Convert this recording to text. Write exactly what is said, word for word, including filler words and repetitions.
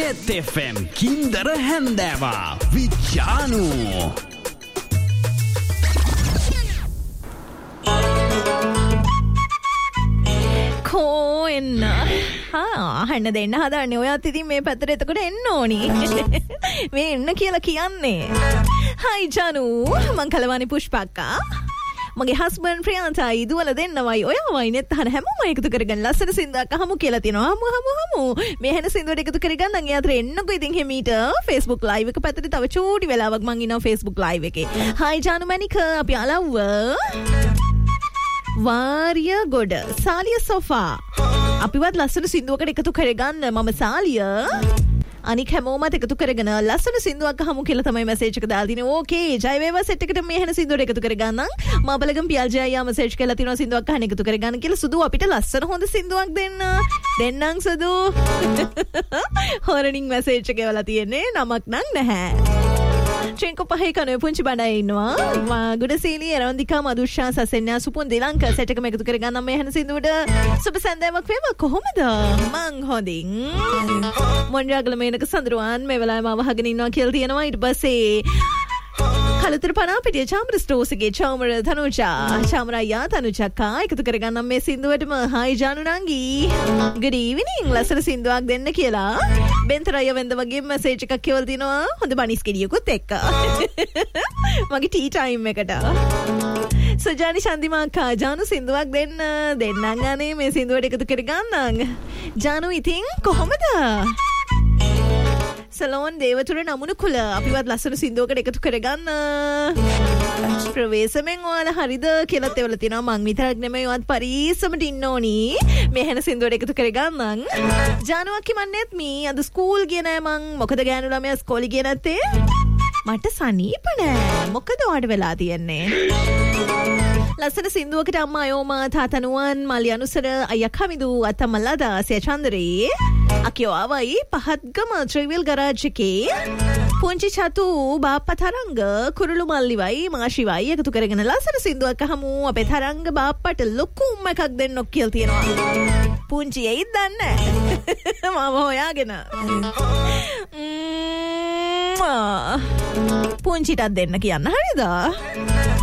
Hit F M Kinder Hendeva Vichanu Ko enna ha අහන්න දෙන්න හදන්නේ ඔයාත් ඉතින් මේ පැත්තට එතකොට එන්න ඕනි මේ එන්න කියලා කියන්නේ hi Janu මං කලවානි පුෂ්පක්කා මගේ හස්බන්ඩ් ප්‍රියන්තයි දුවල දෙන්නවයි ඔයාවයි නෙත් අහන හැමෝම එකතු කරගෙන ලස්සන සින්දුවක් අහමු කියලා තිනවා හමු හමු හමු මේ හැන සින්දුවට එකතු කරගන්න නම් යාත්‍රා එන්නකෝ ඉතින් හිමීට Facebook live එක පැත්තට තව චූටි වෙලාවක් මං ඉන්නවා Facebook live එකේ hi Janu මණික අපි අලව්ව වාරිය ගොඩ සාලිය සෝෆා අපිවත් ලස්සන සින්දුවකට එකතු කරගන්න මම සාලිය අනික හැමෝමත් එකතු කරගෙන ලස්සන සින්දුවක් අහමු කියලා තමයි මැසේජ් එක දාලා තිනේ ඕකේ ජය වේවා සෙට් එකට මේ හැන සින්දුවට එකතු කරගන්න මම බලගම් පියල් ජය යා මැසේජ් කරලා තිනවා සින්දුවක් අහන්න එකතු කරගන්න කියලා සුදු අපිට ලස්සන හොඳ සින්දුවක් දෙන්න දෙන්නම් සුදු හොරනින් මැසේජ් එක එවලා තියෙන්නේ නමක් නම් නැහැ චෙන්කෝ පහේ කනේ පුංචි බණ්ඩයි ඉන්නවා ගුඩසීලී එරවන්දිකා මදුෂා සසෙන්නා සුපුන් දිලංක සෙට් එකම එකතු කරගන්න මේ හැන සින්දුවට සුබ සන්දෑවක් වේවා කොහොමද මං හොඳින් මොන්ජාගල මේනක සඳරුවන් මේ වෙලාවේ මාව අහගෙන ඉන්නවා කියලා තියෙනවා ඊට පස්සේ කලතර පනාපිටිය චාමර ස්ටෝස්ගේ චාමර තනුජා චාමරයා තනුජක්කා එකතු කරගන්නම් මේ සින්දුවටම හයි ජානු නංගි good evening ලස්සන සින්දුවක් දෙන්න කියලා බෙන්තරය වෙන්ද වගේ මැසේජ් එකක් කියලා දිනවා හොඳ බනිස් කෙඩියකුත් එක්ක මගේ ටී ටයිම් එකට සජානි ශන්දිමා අක්කා ජානු සින්දුවක් දෙන්න දෙන්නම් ගානේ මේ සින්දුවට එකතු කරගන්නම් ජානු ඉතින් කොහොමද සලෝන් දේවතුර නමුණු කුල අපිවත් ලස්සන සින්දුවකට එකතු කරගන්න ප්‍රවේශමෙන් ඔයාලා හරිද කියලාත් එවලා තිනවා මං විතරක් නෙමෙයි ඔයත් පරිස්සමට ඉන්න ඕනි මේ හැන සින්දුවට එකතු කරගන්න ජානුවක් කිමන්නේත් මී අද ස්කූල් ගියේ නෑ මං මොකද ගෑනු ළමයා ස්කෝලේ ගියේ නැත්තේ මට සනීප නෑ මොකද ඔයාට වෙලා තියෙන්නේ ලස්සන සින්දුවකට අම්මා අයෝමා තාතනුවන් මල්ලි අනුසර අයියා කමිදු අතමල්ලා දාසිය චන්දරේ අකියෝ ආවයි පහත්ගම ත්‍රිවිල් ගරාජ් එකේ පුංචි චතු බාප්පා තරංග කුරුළු මල්ලිවයි මාෂිවයි එකතු කරගෙන ලස්සන සින්දුවක් අහමු අපේ තරංග බාප්පට ලොකුම එකක් දෙන්නොක් කියලා තියෙනවා පුංචි එයිද දන්නේ මම හොයාගෙන පුංචිටත් දෙන්න කියන්න හරිද